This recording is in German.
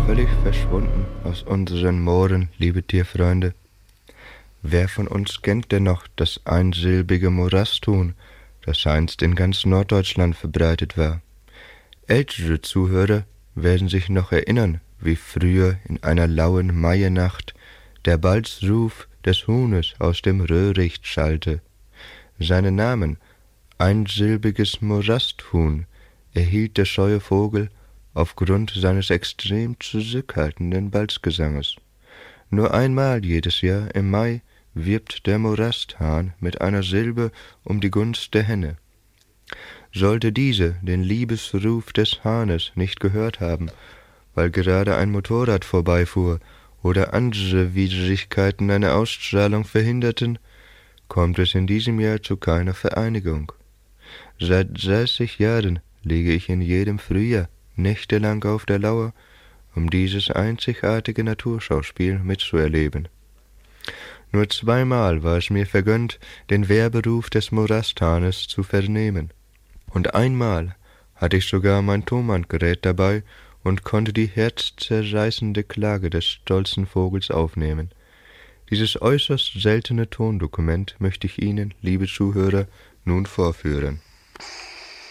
völlig verschwunden aus unseren Mooren, liebe Tierfreunde. Wer von uns kennt denn noch das einsilbige Morasthuhn, das einst in ganz Norddeutschland verbreitet war? Ältere Zuhörer werden sich noch erinnern, wie früher in einer lauen Maienacht der Balzruf des Huhnes aus dem Röhricht schallte. Seinen Namen, einsilbiges Morasthuhn, erhielt der scheue Vogel aufgrund seines extrem zurückhaltenden Balzgesanges. Nur einmal jedes Jahr im Mai wirbt der Morasthahn mit einer Silbe um die Gunst der Henne. Sollte diese den Liebesruf des Hahnes nicht gehört haben, weil gerade ein Motorrad vorbeifuhr oder andere Widrigkeiten eine Ausstrahlung verhinderten, kommt es in diesem Jahr zu keiner Vereinigung. Seit 30 Jahren liege ich in jedem Frühjahr nächtelang auf der Lauer, um dieses einzigartige Naturschauspiel mitzuerleben. Nur zweimal war es mir vergönnt, den Werberuf des Morasthahnes zu vernehmen, und einmal hatte ich sogar mein Tonbandgerät dabei und konnte die herzzerreißende Klage des stolzen Vogels aufnehmen. Dieses äußerst seltene Tondokument möchte ich Ihnen, liebe Zuhörer, nun vorführen.